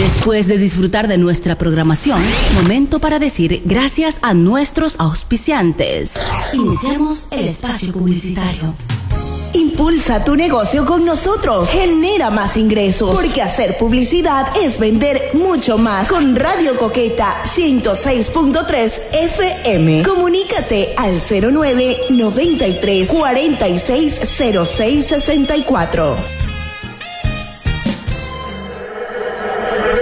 Después de disfrutar de nuestra programación, momento para decir gracias a nuestros auspiciantes. Iniciamos el espacio publicitario. Impulsa tu negocio con nosotros. Genera más ingresos. Porque hacer publicidad es vender mucho más. Con Radio Coqueta 106.3 FM. Comunícate al 09 93 46 06 64.